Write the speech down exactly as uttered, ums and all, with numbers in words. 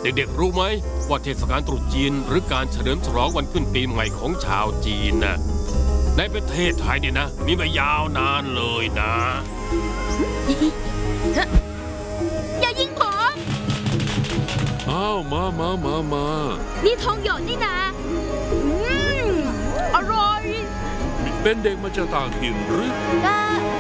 เด็กๆรู้ไหมว่าเทศกาลตรุษจีนหรือการเฉลิมฉลองวันขึ้นปีใหม่ของชาวจีนนะในประเทศไทยเนี่ยนะมีมายาวนานเลยนะอย่ายิงผมอ้าวมามามามานี่ทองหยอดนี่นะอืมอร่อยเป็นเด็กมาจากต่างถิ่นหรือก็